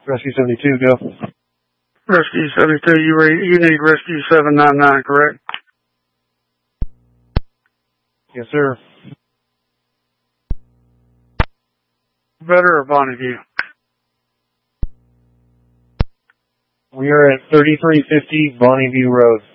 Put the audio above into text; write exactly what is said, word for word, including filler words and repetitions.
Rescue seventy-two, go. Rescue seventy-two, you, ready, you need Rescue seven ninety-nine, correct? Yes, sir. Better or Bonneview? We are at thirty-three fifty Bonneview Road.